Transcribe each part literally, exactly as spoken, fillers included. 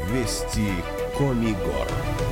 Вести Коми Гор.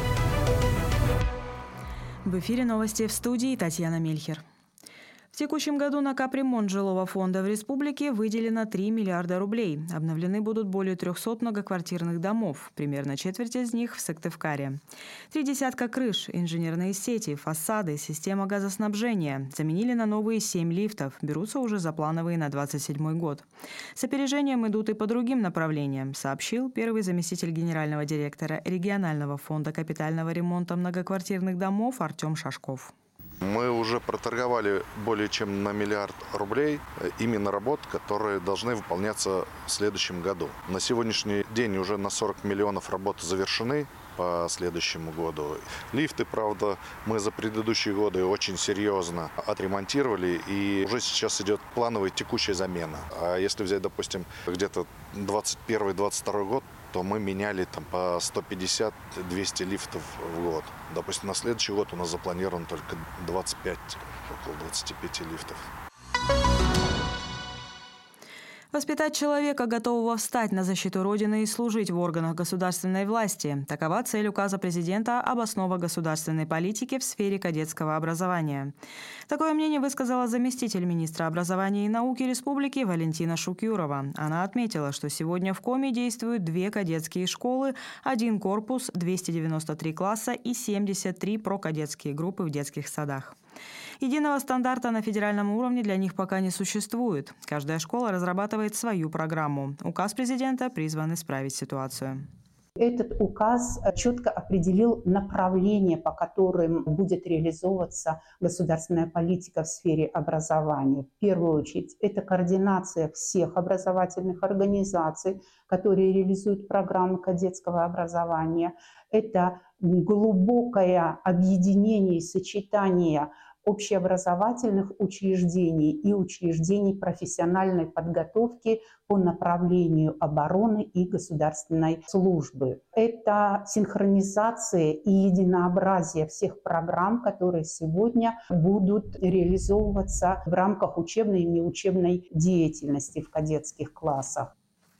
В эфире новости, в студии Татьяна Мельхер. В текущем году на капремонт жилого фонда в республике выделено три миллиарда рублей. Обновлены будут более трехсот многоквартирных домов, примерно четверть из них в Сыктывкаре. Три десятка крыш, инженерные сети, фасады, система газоснабжения. Заменили на новые семь лифтов, берутся уже за плановые на двадцать седьмой год. С опережением идут и по другим направлениям, сообщил первый заместитель генерального директора регионального фонда капитального ремонта многоквартирных домов Артем Шашков. Мы уже проторговали более чем на миллиард рублей именно работ, которые должны выполняться в следующем году. На сегодняшний день уже на сорок миллионов работ завершены по следующему году. Лифты, правда, мы за предыдущие годы очень серьезно отремонтировали, и уже сейчас идет плановая текущая замена. А если взять, допустим, где-то двадцать первый — двадцать второй год, то мы меняли там по сто пятьдесят — двести лифтов в год. Допустим, на следующий год у нас запланировано только двадцать пять, около двадцати пяти лифтов. Воспитать человека, готового встать на защиту Родины и служить в органах государственной власти. Такова цель указа президента об основах государственной политики в сфере кадетского образования. Такое мнение высказала заместитель министра образования и науки республики Валентина Шукюрова. Она отметила, что сегодня в Коми действуют две кадетские школы, один корпус, двести девяносто три класса и семьдесят три прокадетские группы в детских садах. Единого стандарта на федеральном уровне для них пока не существует. Каждая школа разрабатывает свою программу. Указ президента призван исправить ситуацию. Этот указ четко определил направление, по которым будет реализовываться государственная политика в сфере образования. В первую очередь, это координация всех образовательных организаций, которые реализуют программы кадетского образования. Это глубокое объединение и сочетание общеобразовательных учреждений и учреждений профессиональной подготовки по направлению обороны и государственной службы. Это синхронизация и единообразие всех программ, которые сегодня будут реализовываться в рамках учебной и неучебной деятельности в кадетских классах.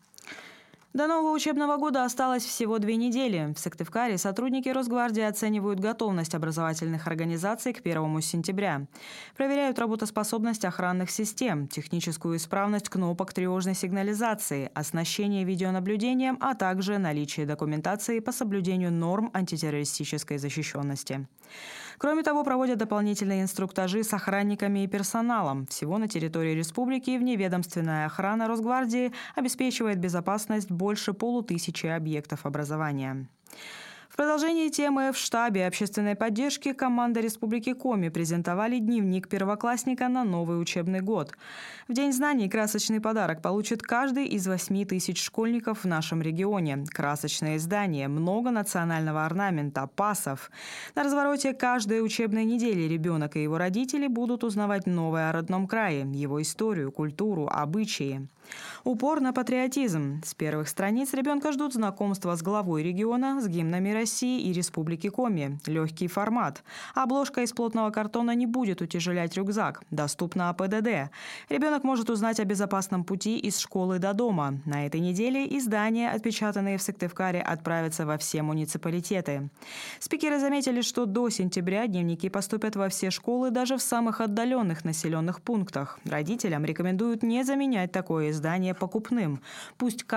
До нового учебного года осталось всего две недели. В Сыктывкаре сотрудники Росгвардии оценивают готовность образовательных организаций к первому сентября. Проверяют работоспособность охранных систем, техническую исправность кнопок тревожной сигнализации, оснащение видеонаблюдением, а также наличие документации по соблюдению норм антитеррористической защищенности. Кроме того, проводят дополнительные инструктажи с охранниками и персоналом. Всего на территории республики вневедомственная охрана Росгвардии обеспечивает безопасность больше полутысячи объектов образования. В продолжении темы в штабе общественной поддержки команда Республики Коми презентовали дневник первоклассника на новый учебный год. В День знаний красочный подарок получит каждый из восьми тысяч школьников в нашем регионе. Красочное издание, много национального орнамента, пасов. На развороте каждой учебной недели ребенок и его родители будут узнавать новое о родном крае, его историю, культуру, обычаи. Упор на патриотизм. С первых страниц ребенка ждут знакомства с главой региона, с гимнами России и Республики Коми. Легкий формат. Обложка из плотного картона не будет утяжелять рюкзак. Доступна АПДД. Ребенок может узнать о безопасном пути из школы до дома. На этой неделе издания, отпечатанные в Сыктывкаре, отправятся во все муниципалитеты. Спикеры заметили, что до сентября дневники поступят во все школы, даже в самых отдаленных населенных пунктах. Родителям рекомендуют не заменять такое издание покупным. Пусть